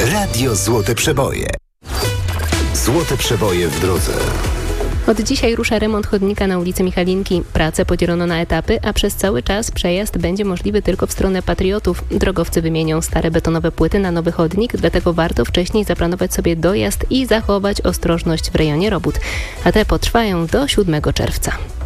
Radio Złote Przeboje. Złote Przeboje w drodze. Od dzisiaj rusza remont chodnika na ulicy Michalinki. Pracę podzielono na etapy, a przez cały czas przejazd będzie możliwy tylko w stronę Patriotów. Drogowcy wymienią stare betonowe płyty na nowy chodnik, dlatego warto wcześniej zaplanować sobie dojazd i zachować ostrożność w rejonie robót. A te potrwają do 7 czerwca.